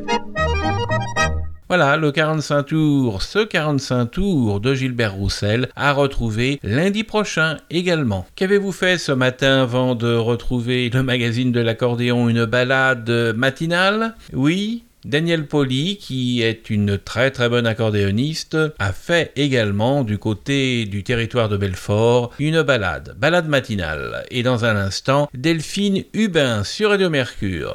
Voilà, le 45 tours, ce 45 tours de Gilbert Roussel à retrouver lundi prochain également. Qu'avez-vous fait ce matin avant de retrouver le magazine de l'accordéon, une balade matinale? Oui, Daniel Pauly, qui est une très très bonne accordéoniste, a fait également du côté du territoire de Belfort une balade matinale. Et dans un instant, Delphine Hubin sur Radio Mercure.